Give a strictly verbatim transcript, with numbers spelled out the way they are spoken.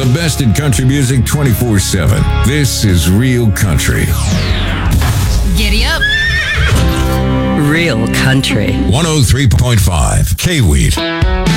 the best in country music twenty-four seven. This is Real Country. Giddy up. Real Country. one oh three point five K-Weed.